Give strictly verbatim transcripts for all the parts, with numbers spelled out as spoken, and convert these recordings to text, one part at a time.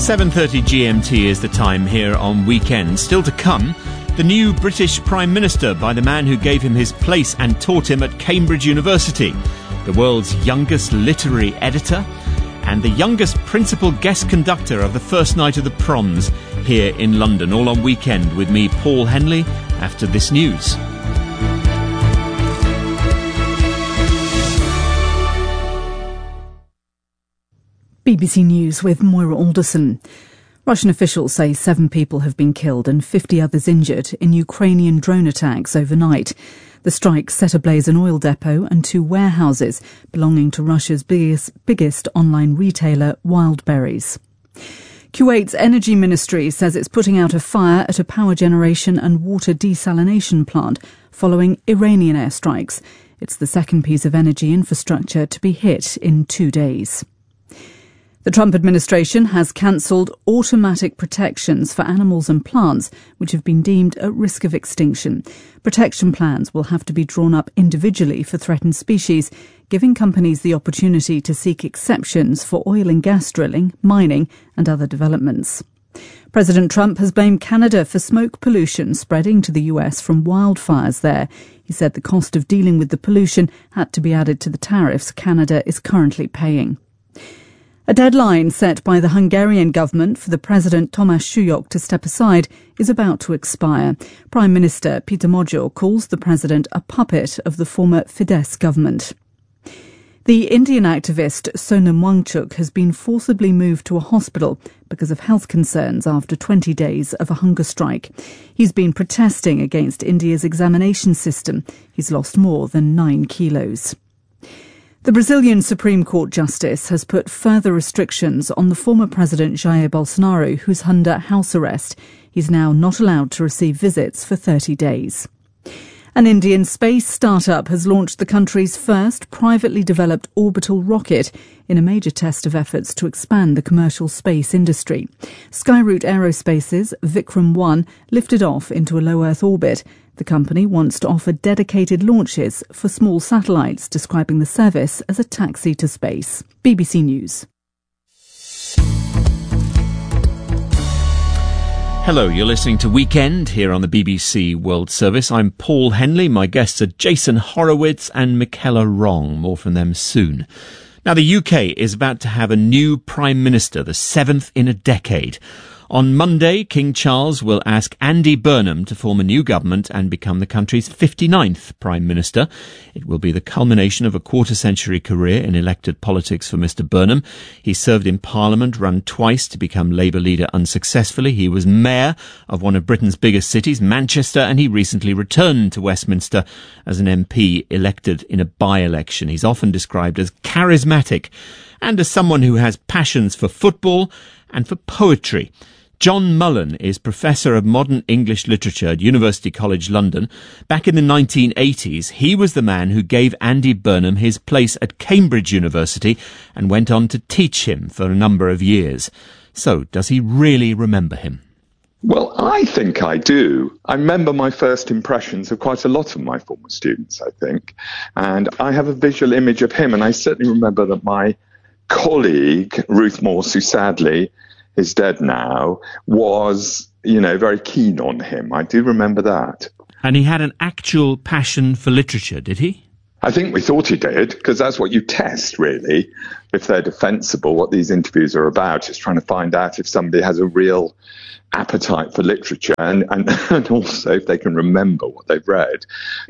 seven thirty G M T is the time here on Weekend. Still to come, the new British Prime Minister by the man who gave him his place and taught him at Cambridge University, the world's youngest literary editor, and the youngest principal guest conductor of the first night of the proms here in London. All on Weekend with me, Paul Henley, after this news. B B C News with Moira Alderson. Russian officials say seven people have been killed and fifty others injured in Ukrainian drone attacks overnight. The strikes set ablaze an oil depot and two warehouses belonging to Russia's biggest, biggest online retailer, Wildberries. Kuwait's energy ministry says it's putting out a fire at a power generation and water desalination plant following Iranian airstrikes. It's the second piece of energy infrastructure to be hit in two days. The Trump administration has cancelled automatic protections for animals and plants which have been deemed at risk of extinction. Protection plans will have to be drawn up individually for threatened species, giving companies the opportunity to seek exceptions for oil and gas drilling, mining and other developments. President Trump has blamed Canada for smoke pollution spreading to the U S from wildfires there. He said the cost of dealing with the pollution had to be added to the tariffs Canada is currently paying. A deadline set by the Hungarian government for the President Tomáš Suyok to step aside is about to expire. Prime Minister Peter Magyar calls the president a puppet of the former Fidesz government. The Indian activist Sonam Wangchuk has been forcibly moved to a hospital because of health concerns after twenty days of a hunger strike. He's been protesting against India's examination system. He's lost more than nine kilos. The Brazilian Supreme Court Justice has put further restrictions on the former President Jair Bolsonaro, who's under house arrest. He's now not allowed to receive visits for thirty days. An Indian space startup has launched the country's first privately developed orbital rocket in a major test of efforts to expand the commercial space industry. Skyroot Aerospace's Vikram one lifted off into a low Earth orbit. The company wants to offer dedicated launches for small satellites, describing the service as a taxi to space. B B C News. Hello, you're listening to Weekend here on the B B C World Service. I'm Paul Henley. My guests are Jason Horowitz and Michaela Wrong. More from them soon. Now, the U K is about to have a new Prime Minister, the seventh in a decade. On Monday, King Charles will ask Andy Burnham to form a new government and become the country's fifty-ninth Prime Minister. It will be the culmination of a quarter-century career in elected politics for Mister Burnham. He served in Parliament, ran twice to become Labour leader unsuccessfully. He was mayor of one of Britain's biggest cities, Manchester, and he recently returned to Westminster as an M P elected in a by-election. He's often described as charismatic and as someone who has passions for football and for poetry. John Mullen is Professor of Modern English Literature at University College London. Back in the nineteen eighties, he was the man who gave Andy Burnham his place at Cambridge University and went on to teach him for a number of years. So, does he really remember him? Well, I think I do. I remember my first impressions of quite a lot of my former students, I think. And I have a visual image of him, and I certainly remember that my colleague, Ruth Morse, who sadly is dead now, was, you know, very keen on him. I do remember that. And he had an actual passion for literature, did he? I think we thought he did, because that's what you test, really, if they're defensible. What these interviews are about is trying to find out if somebody has a real appetite for literature and, and, and also if they can remember what they've read.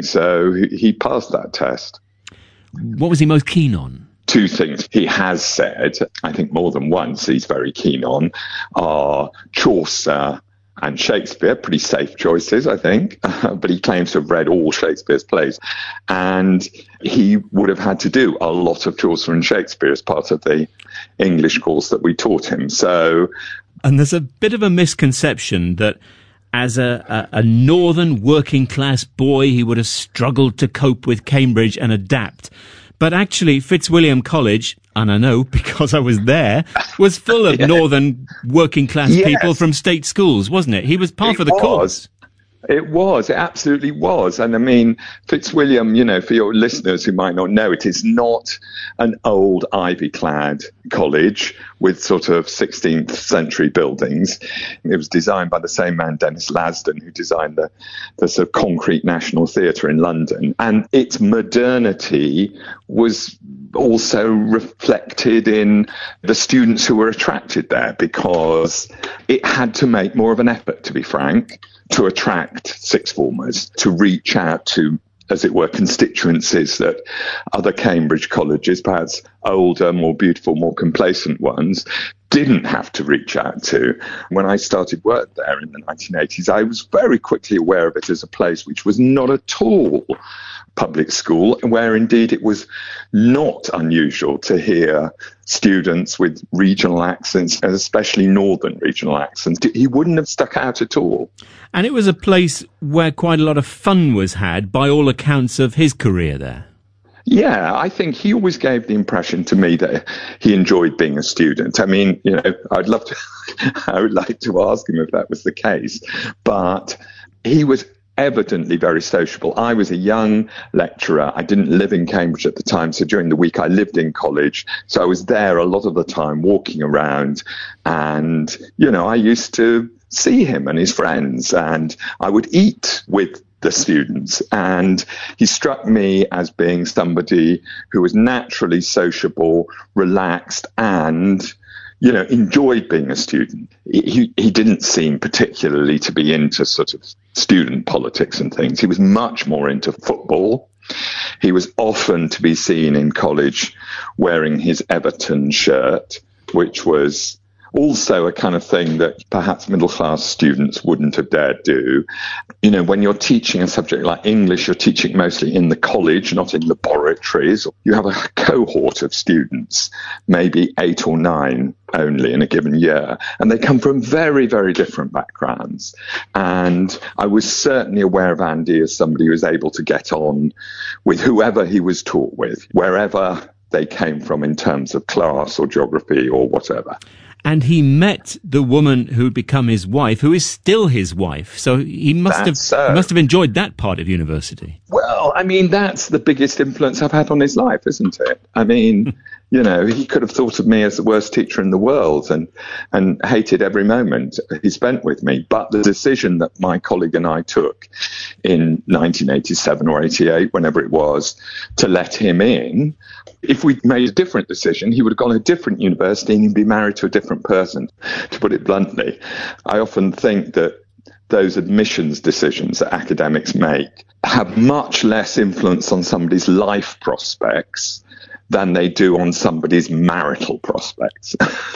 So he, he passed that test. What was he most keen on? Two things he has said, I think more than once, he's very keen on, are Chaucer and Shakespeare. Pretty safe choices, I think. But he claims to have read all Shakespeare's plays. And he would have had to do a lot of Chaucer and Shakespeare as part of the English course that we taught him. So, and there's a bit of a misconception that as a, a, a northern working class boy, he would have struggled to cope with Cambridge and adapt. But actually, Fitzwilliam College, and I know because I was there, was full of yeah. northern working class yes. people from state schools, wasn't it? He was part it of the was. course. It was. It absolutely was. And I mean, Fitzwilliam, you know, for your listeners who might not know, it is not an old ivy-clad college with sort of sixteenth century buildings. It was designed by the same man, Dennis Lasdon, who designed the, the sort of concrete National Theatre in London. And its modernity was also reflected in the students who were attracted there, because it had to make more of an effort, to be frank, to attract sixth formers, to reach out to, as it were, constituencies that other Cambridge colleges, perhaps older, more beautiful, more complacent ones, didn't have to reach out to. When I started work there in the nineteen eighties, I was very quickly aware of it as a place which was not at all public school, where indeed it was not unusual to hear students with regional accents, and especially northern regional accents. He wouldn't have stuck out at all. And it was a place where quite a lot of fun was had, by all accounts of his career there. Yeah, I think he always gave the impression to me that he enjoyed being a student. I mean, you know, I'd love to, I would like to ask him if that was the case, but he was evidently very sociable. I was a young lecturer. I didn't live in Cambridge at the time, so during the week I lived in college. So I was there a lot of the time walking around, and, you know, I used to see him and his friends, and I would eat with the students. And he struck me as being somebody who was naturally sociable, relaxed, and, you know, enjoyed being a student. He, he didn't seem particularly to be into sort of student politics and things. He was much more into football. He was often to be seen in college wearing his Everton shirt, which was also a kind of thing that perhaps middle-class students wouldn't have dared do. You know, when you're teaching a subject like English, you're teaching mostly in the college, not in laboratories. You have a cohort of students, maybe eight or nine only in a given year, and they come from very, very different backgrounds. And I was certainly aware of Andy as somebody who was able to get on with whoever he was taught with, wherever they came from in terms of class or geography or whatever. And he met the woman who would become his wife, who is still his wife. So he must that's have so. He must have enjoyed that part of university. Well, I mean, that's the biggest influence I've had on his life, isn't it? I mean, you know, he could have thought of me as the worst teacher in the world and, and hated every moment he spent with me. But the decision that my colleague and I took in nineteen eighty-seven or eighty-eight, whenever it was, to let him in, if we'd made a different decision, he would have gone to a different university and he'd be married to a different person, to put it bluntly. I often think that those admissions decisions that academics make have much less influence on somebody's life prospects than they do on somebody's marital prospects.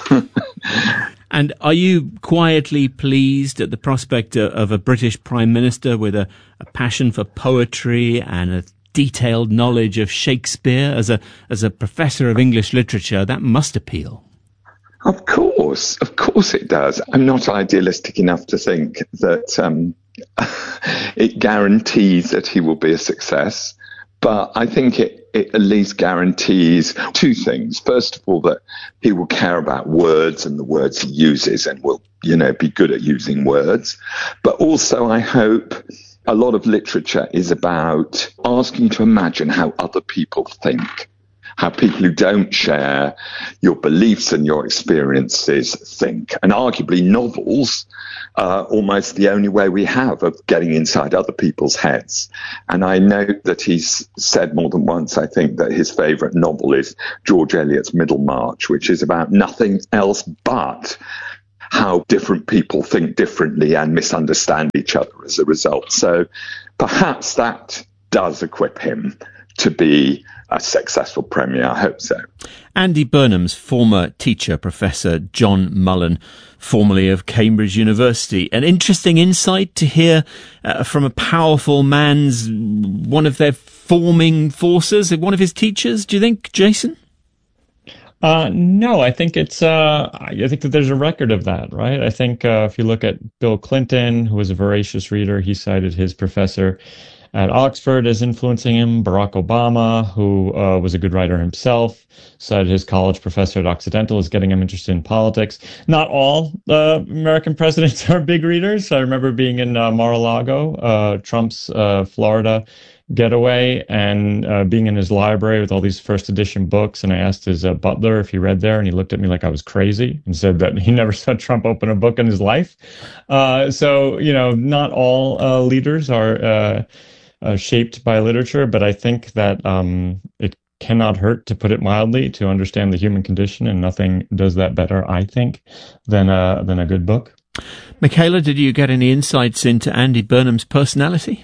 And are you quietly pleased at the prospect of a British Prime Minister with a, a passion for poetry and a detailed knowledge of Shakespeare? As a as a professor of English literature, that must appeal. Of course, of course it does. I'm not idealistic enough to think that um, it guarantees that he will be a success, but I think it, it at least guarantees two things. First of all, that he will care about words and the words he uses and will, you know, be good at using words. But also, I hope a lot of literature is about asking you to imagine how other people think, how people who don't share your beliefs and your experiences think. And arguably novels are almost the only way we have of getting inside other people's heads. And I know that he's said more than once, I think, that his favourite novel is George Eliot's Middlemarch, which is about nothing else but how different people think differently and misunderstand each other as a result. So perhaps that does equip him to be a successful premier. I hope so. Andy Burnham's former teacher, Professor John Mullen, formerly of Cambridge University. An interesting insight to hear uh, from a powerful man's, one of their forming forces, one of his teachers, do you think, Jason? Uh, no, I think it's, uh, I think that there's a record of that, right? I think, uh, if you look at Bill Clinton, who was a voracious reader, he cited his professor at Oxford is influencing him. Barack Obama, who uh, was a good writer himself, said his college professor at Occidental is getting him interested in politics. Not all uh, American presidents are big readers. I remember being in uh, Mar-a-Lago, uh, Trump's uh, Florida getaway, and uh, being in his library with all these first edition books. And I asked his uh, butler if he read there, and he looked at me like I was crazy and said that he never saw Trump open a book in his life. Uh, so, you know, not all uh, leaders are uh, uh, shaped by literature, but I think that um, it cannot hurt, to put it mildly, to understand the human condition, and nothing does that better, I think, than a, than a good book. Michaela, did you get any insights into Andy Burnham's personality?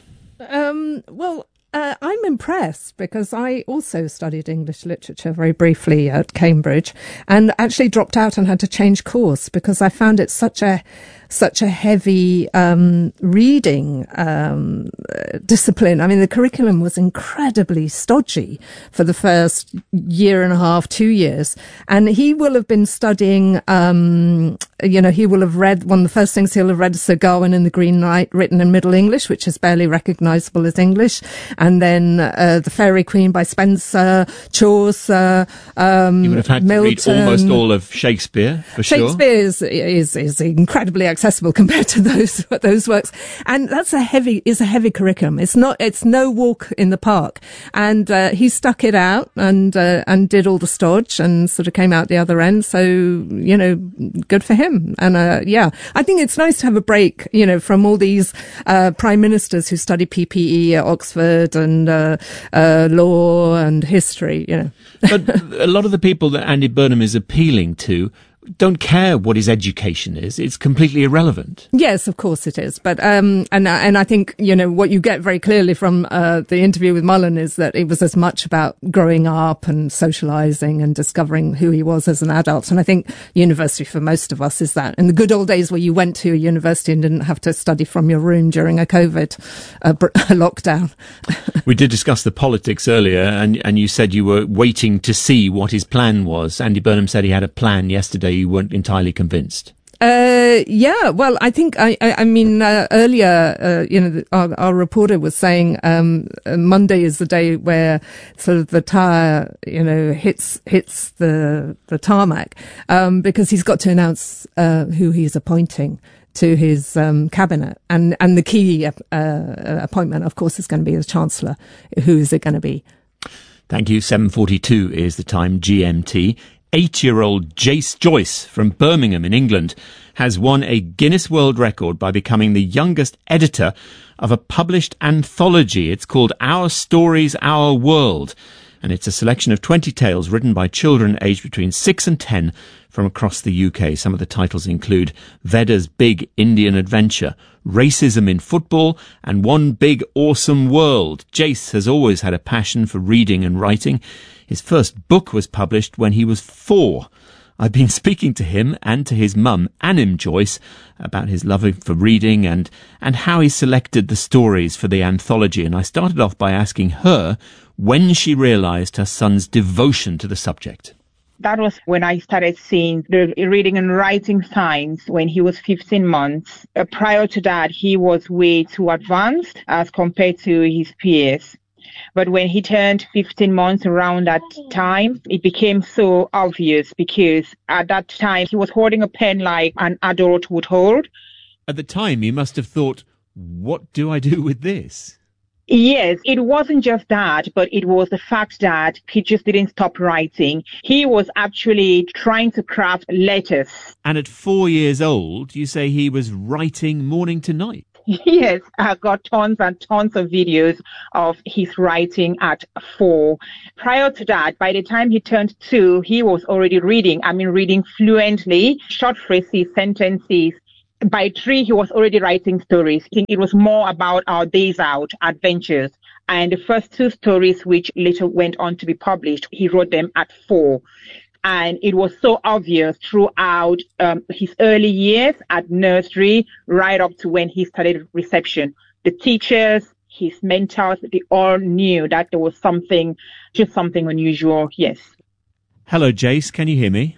Um, well, Uh, I'm impressed because I also studied English literature very briefly at Cambridge, and actually dropped out and had to change course because I found it such a such a heavy um, reading um, discipline. I mean, the curriculum was incredibly stodgy for the first year and a half, two years. And he will have been studying, um, you know, he will have read, one of the first things he'll have read is Sir Gawain and the Green Knight, written in Middle English, which is barely recognisable as English. And then uh, The Fairy Queen by Spenser, Chaucer, um, you would have had Milton. to read almost all of Shakespeare, for Shakespeare sure. Shakespeare is, is, is incredibly accessible compared to those those works, and that's a heavy is a heavy curriculum. It's not it's no walk in the park, and uh, he stuck it out and uh, and did all the stodge and sort of came out the other end. So, you know, good for him. And uh, yeah, I think it's nice to have a break, you know, from all these uh, prime ministers who study P P E at Oxford and uh, uh, law and history. You know, but a lot of the people that Andy Burnham is appealing to don't care what his education is. It's completely irrelevant. Yes, of course it is. But, um, and, and I think, you know, what you get very clearly from, uh, the interview with Mullen is that it was as much about growing up and socializing and discovering who he was as an adult. And I think university for most of us is that. In the good old days where you went to a university and didn't have to study from your room during a COVID uh, lockdown. We did discuss the politics earlier, and, and you said you were waiting to see what his plan was. Andy Burnham said he had a plan yesterday. You weren't entirely convinced. Uh, yeah, well, I think, I, I, I mean, uh, earlier, uh, you know, the, our, our reporter was saying, um, uh, Monday is the day where sort of the tire, you know, hits, hits the, the tarmac, um, because he's got to announce, uh, who he's appointing to his, um, cabinet. And, and the key, uh, uh, appointment, of course, is going to be the Chancellor. Who is it going to be? Thank you. seven forty-two is the time, G M T. Eight-year-old Jace Joyce from Birmingham in England has won a Guinness World Record by becoming the youngest editor of a published anthology. It's called Our Stories, Our World, and it's a selection of twenty tales written by children aged between six and ten from across the U K. Some of the titles include Veda's Big Indian Adventure, Racism in Football, and One Big Awesome World. Jace has always had a passion for reading and writing. His first book was published when he was four. I've been speaking to him and to his mum, Annim Joyce, about his love for reading and, and how he selected the stories for the anthology. And I started off by asking her when she realised her son's devotion to the subject. That was when I started seeing the reading and writing signs when he was fifteen months. Uh, prior to that, he was way too advanced as compared to his peers. But when he turned fifteen months, around that time, it became so obvious because at that time he was holding a pen like an adult would hold. At the time, you must have thought, what do I do with this? Yes, it wasn't just that, but it was the fact that he just didn't stop writing. He was actually trying to craft letters. And at four years old, you say he was writing morning to night. Yes, I got tons and tons of videos of his writing at four. Prior to that, by the time he turned two, he was already reading. I mean, reading fluently, short phrases, sentences. By three, he was already writing stories. I think it was more about our days out adventures. And the first two stories, which later went on to be published, he wrote them at four. And it was so obvious throughout um, his early years at nursery, right up to when he started reception. The teachers, his mentors, they all knew that there was something, just something unusual. Yes. Hello, Jace. Can you hear me?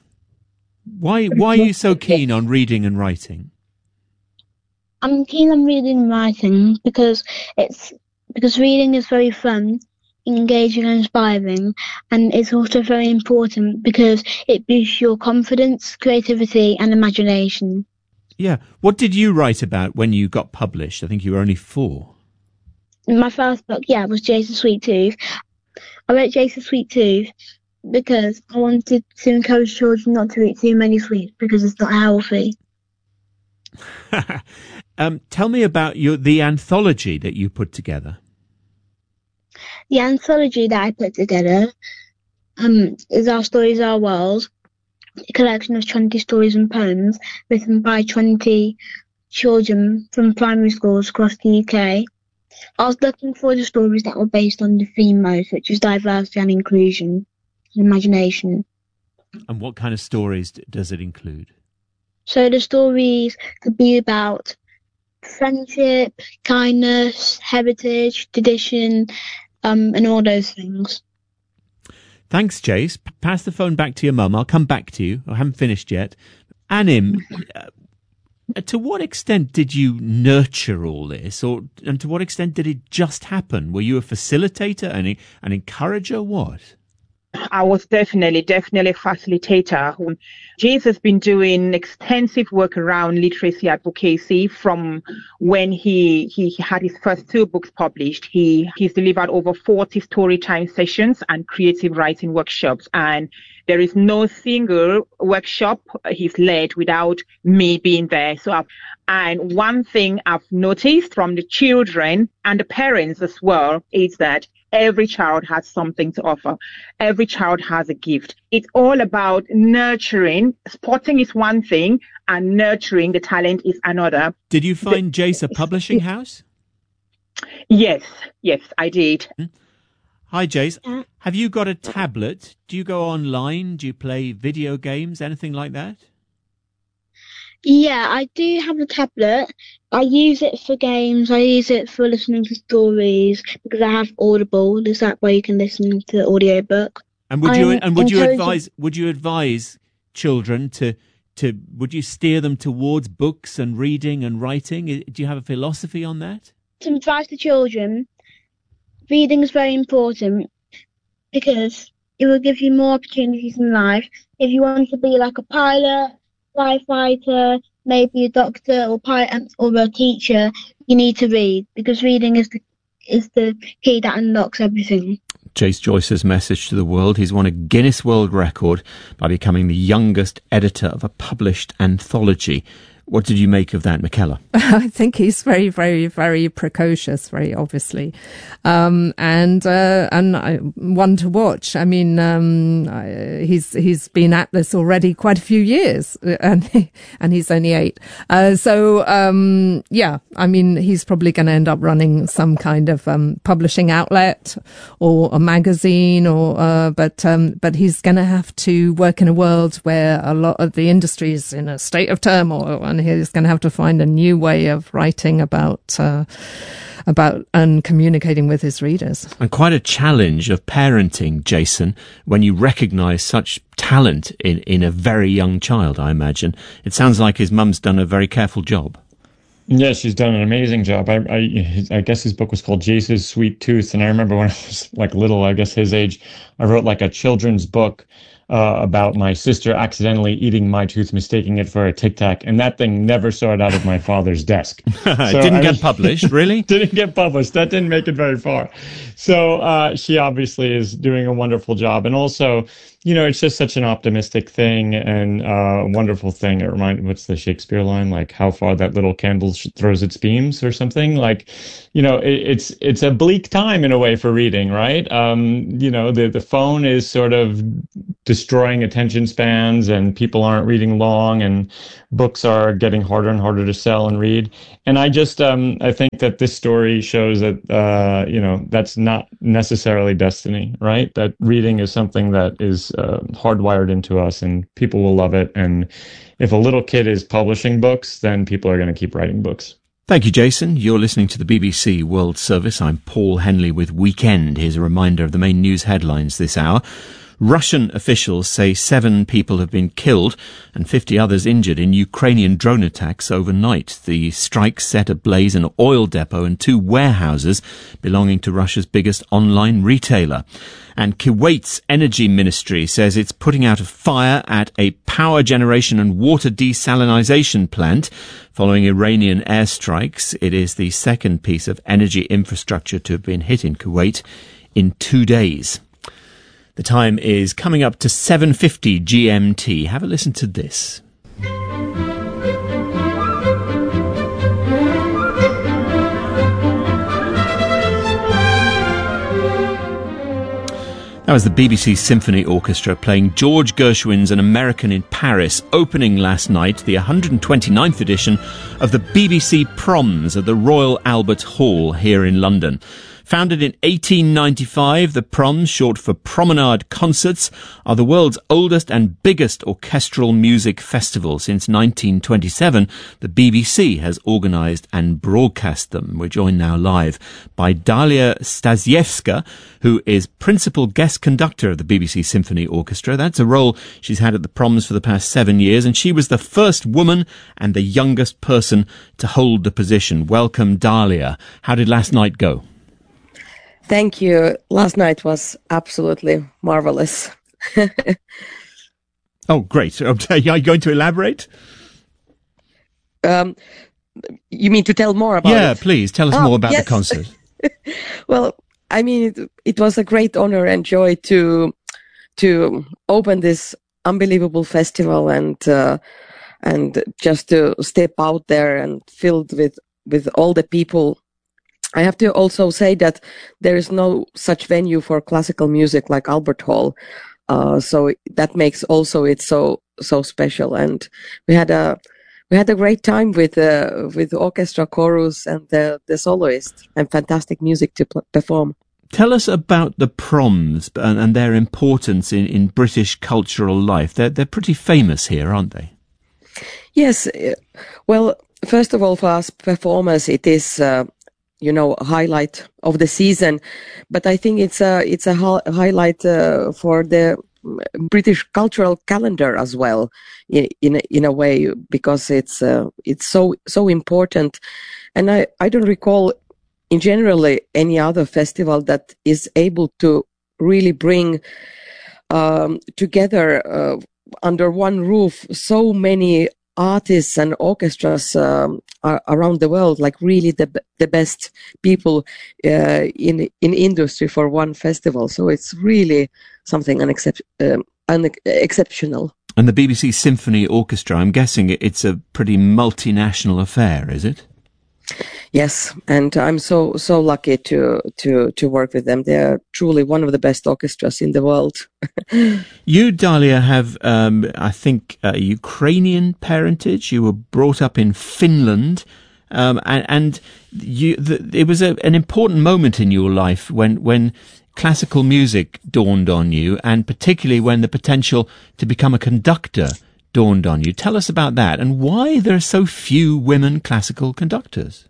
Why, why are you so keen on reading and writing? I'm keen on reading and writing because it's because reading is very fun, engaging and inspiring, and it's also very important because it boosts your confidence, creativity and imagination. Yeah. What did you write about when you got published? I think you were only four. My first book, yeah, was Jason Sweet Tooth. I wrote Jason Sweet Tooth because I wanted to encourage children not to eat too many sweets because it's not healthy. um, tell me about your the anthology that you put together. The anthology that I put together um, is Our Stories, Our World, a collection of twenty stories and poems written by twenty children from primary schools across the U K. I was looking for the stories that were based on the theme most, which is diversity and inclusion and imagination. And what kind of stories does it include? So the stories could be about friendship, kindness, heritage, tradition, um, and all those things. Thanks, Jace. P- pass the phone back to your mum. I'll come back to you. I haven't finished yet. Anim, uh, to what extent did you nurture all this, or and to what extent did it just happen? Were you a facilitator, an, an encourager, what? I was definitely, definitely a facilitator. Jace has been doing extensive work around literacy advocacy from when he, he had his first two books published. He he's delivered over forty storytime sessions and creative writing workshops. And there is no single workshop he's led without me being there. So, I've, and one thing I've noticed from the children and the parents as well is that every child has something to offer. Every child has a gift. It's all about nurturing. Spotting is one thing and nurturing the talent is another. Did you find the, Jace a publishing house? Yes, yes, I did. Hmm? Hi, Jace. Have you got a tablet? Do you go online? Do you play video games? Anything like that? Yeah, I do have a tablet. I use it for games. I use it for listening to stories because I have Audible. There's that way you can listen to audiobook. And would you I'm and would you encouraging- advise would you advise children to to would you steer them towards books and reading and writing? Do you have a philosophy on that? To advise the children, reading is very important because it will give you more opportunities in life. If you want to be like a pilot, firefighter, maybe a doctor or pilot or a teacher, you need to read because reading is the is the key that unlocks everything. Jace Joyce's message to the world. He's won a Guinness World Record by becoming the youngest editor of a published anthology. What did you make of that, Michaela? I think he's very, very, very precocious, very obviously, um, and uh, and I, one to watch. I mean, um, I, he's he's been at this already quite a few years, and and he's only eight. Uh, so um, yeah, I mean, he's probably going to end up running some kind of um, publishing outlet or a magazine, or uh, but um, but he's going to have to work in a world where a lot of the industry is in a state of turmoil. And he's going to have to find a new way of writing about uh, about and communicating with his readers. And quite a challenge of parenting, Jason, when you recognise such talent in, in a very young child, I imagine. It sounds like his mum's done a very careful job. Yeah, she's done an amazing job. I, I, I guess his book was called Jace's Sweet Tooth. And I remember when I was like little, I guess his age, I wrote like a children's book Uh, about my sister accidentally eating my tooth, mistaking it for a Tic Tac, and that thing never saw it out of my father's desk. It So, didn't I get mean, published, really? Didn't get published. That didn't make it very far. So uh, she obviously is doing a wonderful job, and also, you know, it's just such an optimistic thing and uh, a wonderful thing. It reminds, what's the Shakespeare line? Like, how far that little candle throws its beams, or something. Like, you know, it, it's it's a bleak time in a way for reading, right? Um, you know, the the phone is sort of destroying attention spans, and people aren't reading long, and books are getting harder and harder to sell and read. And I just, um, I think that this story shows that, uh, you know, that's not necessarily destiny, right? That reading is something that is uh, hardwired into us, and people will love it. And if a little kid is publishing books, then people are going to keep writing books. Thank you, Jason. You're listening to the B B C World Service. I'm Paul Henley with Weekend. Here's a reminder of the main news headlines this hour. Russian officials say seven people have been killed and fifty others injured in Ukrainian drone attacks overnight. The strikes set ablaze an oil depot and two warehouses belonging to Russia's biggest online retailer. And Kuwait's energy ministry says it's putting out a fire at a power generation and water desalinization plant following Iranian airstrikes. It is the second piece of energy infrastructure to have been hit in Kuwait in two days. The time is coming up to seven fifty G M T. Have a listen to this. That was the B B C Symphony Orchestra playing George Gershwin's An American in Paris, opening last night the one hundred twenty-ninth edition of the B B C Proms at the Royal Albert Hall here in London. Founded in eighteen ninety-five, the Proms, short for Promenade Concerts, are the world's oldest and biggest orchestral music festival. Since nineteen twenty-seven, the B B C has organised and broadcast them. We're joined now live by Dalia Stasiewska, who is principal guest conductor of the B B C Symphony Orchestra. That's a role she's had at the Proms for the past seven years, and she was the first woman and the youngest person to hold the position. Welcome, Dalia. How did last night go? Thank you. Last night was absolutely marvelous. Oh, great. Are you going to elaborate? Um, you mean to tell more about yeah, it? Yeah, please. Tell us oh, more about yes. the concert. Well, I mean, it, it was a great honor and joy to to open this unbelievable festival and uh, and just to step out there and filled with, with all the people. I have to also say that there is no such venue for classical music like Albert Hall, uh, so that makes also it so so special. And we had a we had a great time with uh, with the orchestra, chorus, and the the soloist, and fantastic music to pl- perform. Tell us about the Proms and, and their importance in, in British cultural life. They're they're pretty famous here, aren't they? Yes. Well, first of all, for us performers, it is. Uh, you know, a highlight of the season, but I think it's a it's a hi- highlight uh, for the British cultural calendar as well, in in a, in a way, because it's uh, it's so so important. And I, I don't recall in generally any other festival that is able to really bring um, together uh, under one roof so many artists and orchestras um, are around the world, like really the the best people uh, in in industry for one festival. So it's really something unex- um, unexceptional. And the B B C Symphony Orchestra, I'm guessing it's a pretty multinational affair, is it? Yes, and I'm so so lucky to to to work with them. They're truly one of the best orchestras in the world. You, Dalia, have um, I think uh, Ukrainian parentage. You were brought up in Finland, um, and, and you, the, it was a, an important moment in your life when when classical music dawned on you, and particularly when the potential to become a conductor dawned on you. Tell us about that and why there are so few women classical conductors.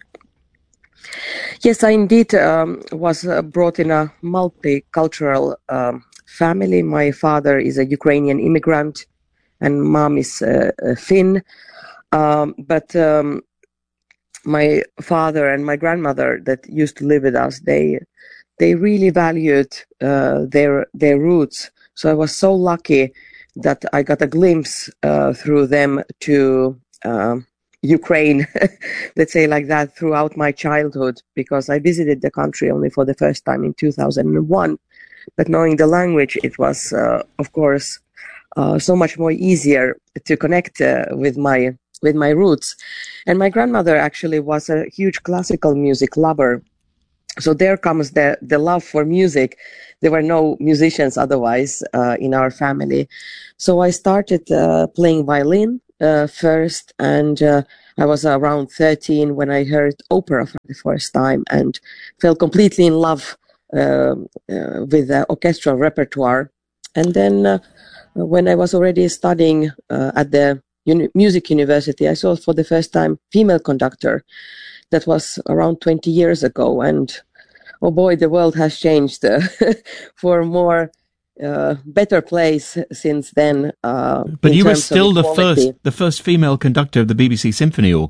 Yes, I indeed um, was uh, brought in a multicultural um, family. My father is a Ukrainian immigrant and mom is uh, a Finn. Um, but um, my father and my grandmother that used to live with us, they they really valued uh, their their roots. So I was so lucky that I got a glimpse uh, through them to uh, Ukraine, let's say like that, throughout my childhood, because I visited the country only for the first time in two thousand one. But knowing the language, it was, uh, of course, uh, so much more easier to connect uh, with my with my roots. And my grandmother actually was a huge classical music lover. So there comes the, the love for music. There were no musicians otherwise uh, in our family. So I started uh, playing violin uh, first, and uh, I was around thirteen when I heard opera for the first time and fell completely in love uh, uh, with the orchestral repertoire. And then uh, when I was already studying uh, at the uni- music university, I saw for the first time female conductor. That was around twenty years ago, and oh boy, the world has changed uh, for more uh, better place since then. Uh, but in you were terms of still the equality. first, the first female conductor of the B B C Symphony Orchestra.